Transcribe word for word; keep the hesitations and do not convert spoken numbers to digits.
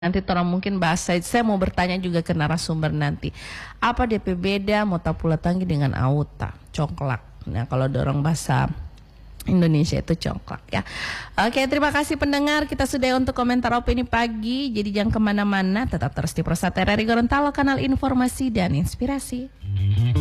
Nanti orang mungkin bahasa, saya mau bertanya juga ke narasumber nanti. Apa D P beda Mota Pula Tanggi dengan auta, congklak. Nah kalau dorong bahasa Indonesia itu congklak ya. Oke, terima kasih pendengar. Kita sudah untuk komentar opini pagi. Jadi jangan kemana-mana, tetap terus di Prosat R R I Gorontalo, kanal informasi dan inspirasi.